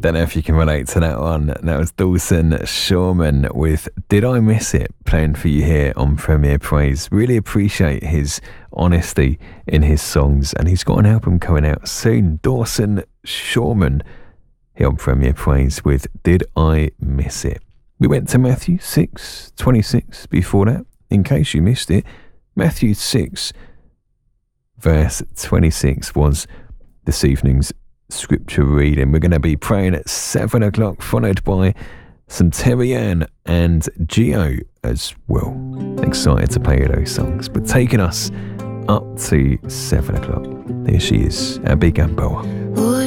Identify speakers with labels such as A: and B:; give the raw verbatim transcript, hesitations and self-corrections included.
A: Don't know if you can relate to that one. That was Dawson Shawman with Did I Miss It, playing for you here on Premier Praise. Really appreciate his honesty in his songs, and he's got an album coming out soon. Dawson Shawman here on Premier Praise with Did I Miss It. We went to Matthew six twenty-six before that, in case you missed it. Matthew six verse twenty-six was this evening's scripture reading. We're going to be praying at seven o'clock, followed by some Terry Ann and Geo as well. Excited to play those songs, but taking us up to seven o'clock. There she is, our big Gamboa.